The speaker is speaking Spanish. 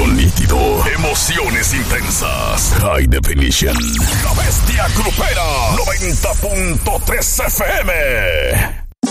Sonido nítido. Emociones intensas. High definition. La bestia grupera. 90.3 FM.